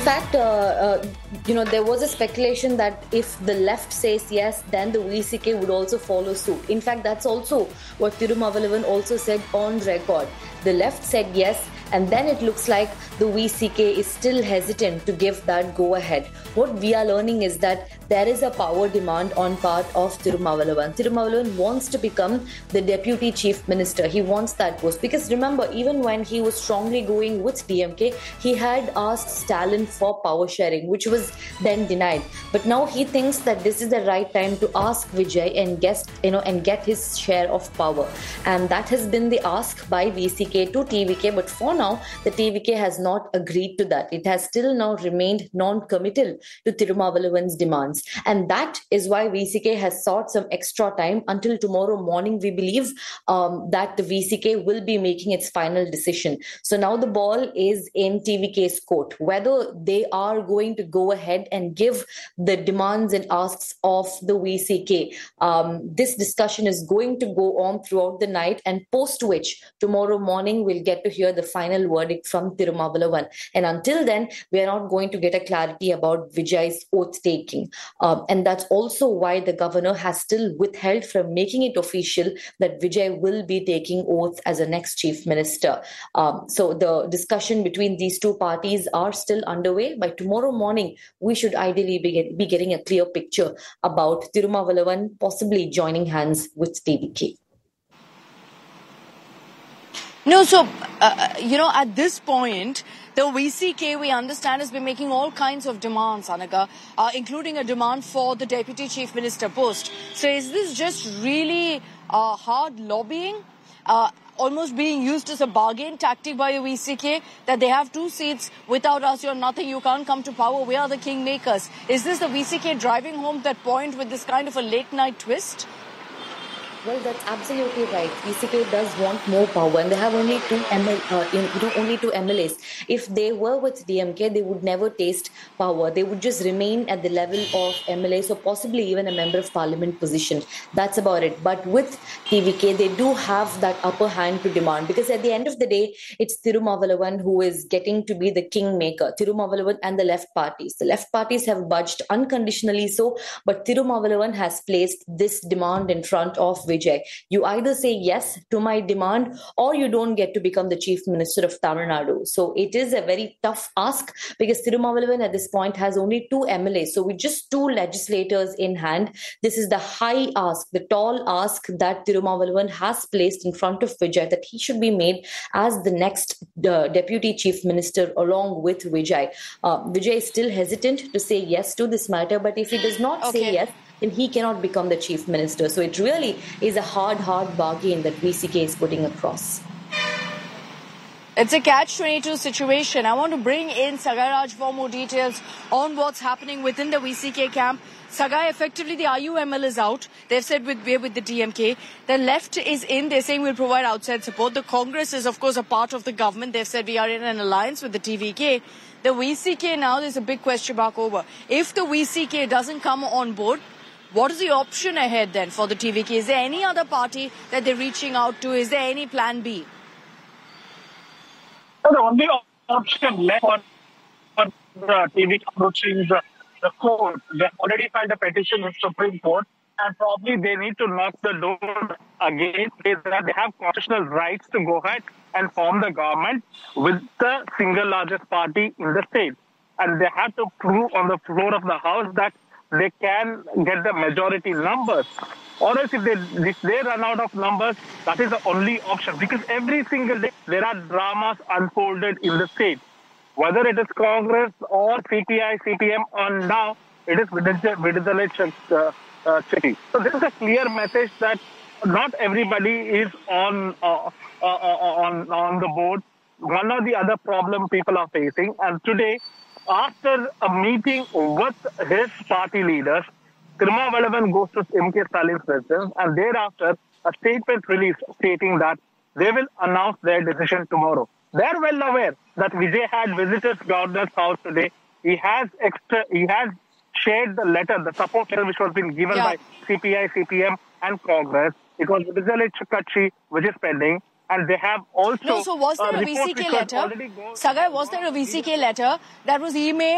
fact, there was a speculation that if the left says yes, then the VCK would also follow suit. In fact, that's also what Tirumavalavan also said on record. The left said yes, and then it looks like the VCK is still hesitant to give that go-ahead. What we are learning is that there is a power demand on part of Tirumavalavan. Tirumavalavan wants to become the Deputy Chief Minister. He wants that post. Because remember, even when he was strongly going with DMK, he had asked Stalin for power sharing, which was then denied. But now he thinks that this is the right time to ask Vijay and get his share of power. And that has been the ask by VCK to TVK. But for now, the TVK has not agreed to that. It has still now remained non-committal to Tirumavalavan's demands. And that is why VCK has sought some extra time until tomorrow morning. We believe that the VCK will be making its final decision. So now the ball is in TVK's court. Whether they are going to go ahead and give the demands and asks of the VCK. This discussion is going to go on throughout the night, and post which tomorrow morning we'll get to hear the final verdict from Tirumavalavan. And until then, we are not going to get a clarity about Vijay's oath taking. And that's also why the governor has still withheld from making it official that Vijay will be taking oath as a next chief minister. So the discussion between these two parties are still underway. By tomorrow morning, we should ideally be getting a clear picture about Tirumavalavan possibly joining hands with TVK. No, so, at this point, the VCK, we understand, has been making all kinds of demands, Anagha, including a demand for the Deputy Chief Minister post. So is this just really hard lobbying, almost being used as a bargain tactic by the VCK, that they have 2 seats, without us you're nothing, you can't come to power, we are the kingmakers? Is this the VCK driving home that point with this kind of a late-night twist? Well, that's absolutely right. VCK does want more power, and they have only two MLAs. If they were with DMK, they would never taste power. They would just remain at the level of MLAs, or possibly even a member of parliament position. That's about it. But with TVK, they do have that upper hand to demand, because at the end of the day, it's Tirumavalavan who is getting to be the kingmaker. Tirumavalavan and the left parties. The left parties have budged unconditionally so, but Tirumavalavan has placed this demand in front of Vijay. You either say yes to my demand, or you don't get to become the chief minister of Tamil Nadu. So it is a very tough ask, because Tirumavalavan at this point has only 2 MLAs. So with just 2 legislators in hand, this is the high ask, the tall ask that Tirumavalavan has placed in front of Vijay, that he should be made as the next deputy chief minister along with Vijay. Vijay is still hesitant to say yes to this matter, but if he does not say yes, then he cannot become the chief minister. So it really is a hard bargain that VCK is putting across. It's a catch-22 situation. I want to bring in Sagai Raj for more details on what's happening within the VCK camp. Sagai, effectively the IUML is out. They've said we're with the DMK. The left is in. They're saying we'll provide outside support. The Congress is, of course, a part of the government. They've said we are in an alliance with the TVK. The VCK now, there's a big question mark over. If the VCK doesn't come on board, what is the option ahead then for the TVK? Is there any other party that they're reaching out to? Is there any plan B? The only option left for the TVK approaching the court. They already filed a petition with Supreme Court, and probably they need to knock the door again. They have constitutional rights to go ahead and form the government with the single largest party in the state. And they have to prove on the floor of the House that they can get the majority numbers. Or else if they run out of numbers, that is the only option. Because every single day, there are dramas unfolded in the state. Whether it is Congress or CPI, CPM, or now it is Vidudalai Chetty. So this is a clear message that not everybody is on the board. One or the other problem people are facing. And today, after a meeting with his party leaders, Tirumavalavan goes to M.K. Stalin's residence, and thereafter a statement released stating that they will announce their decision tomorrow. They are well aware that Vijay had visited governor's house today. He has shared the letter, the support letter which was being given by CPI, CPM and Congress. It was Vidudalai Chetty which is pending. And they have also... No, so was there a VCK letter? Sagai, was there a VCK letter that was emailed